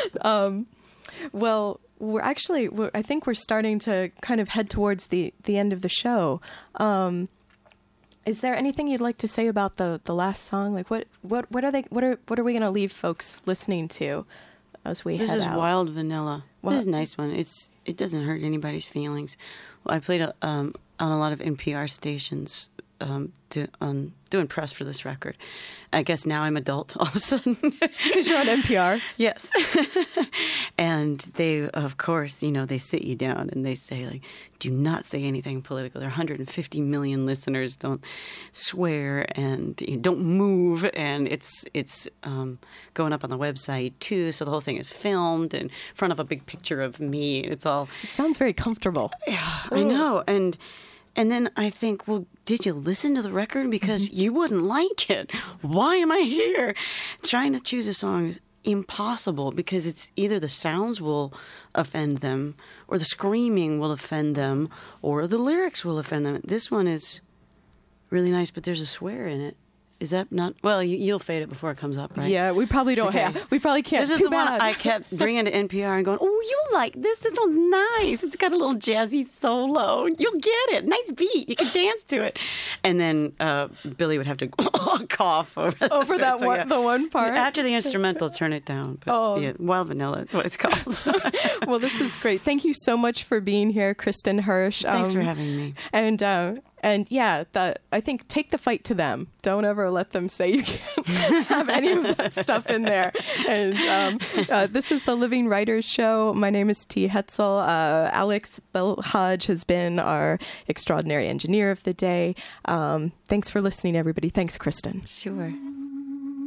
Well, I think we're starting to kind of head towards the end of the show. Is there anything you'd like to say about the last song? Like what are we going to leave folks listening to as we head out? This is Wild Vanilla. This is a nice one. It doesn't hurt anybody's feelings. Well, I played on a lot of NPR stations doing press for this record. I guess now I'm adult all of a sudden. Because you're on NPR? Yes. And they, of course, they sit you down and they say, like, do not say anything political. There are 150 million listeners. Don't swear and don't move. And it's going up on the website, too. So the whole thing is filmed in front of a big picture of me. It sounds very comfortable. Yeah, I know. And then I think, well, did you listen to the record? Because you wouldn't like it. Why am I here? Trying to choose a song is impossible because it's either the sounds will offend them or the screaming will offend them or the lyrics will offend them. This one is really nice, but there's a swear in it. Is that not? Well, you'll fade it before it comes up, right? Yeah, we probably don't have. We probably can't. This is Too the bad. one I kept bringing to NPR and going, oh, you like this? This one's nice. It's got a little jazzy solo. You'll get it. Nice beat. You can dance to it. And then Billy would have to cough over the one part. After the instrumental, turn it down. But, yeah, Wild Vanilla is what it's called. Well, this is great. Thank you so much for being here, Kristen Hirsch. Thanks for having me. And yeah, I think take the fight to them. Don't ever let them say you can't have any of that stuff in there. And this is the Living Writers Show. My name is T. Hetzel. Alex Belhaj has been our extraordinary engineer of the day. Thanks for listening, everybody. Thanks, Kristen. Sure.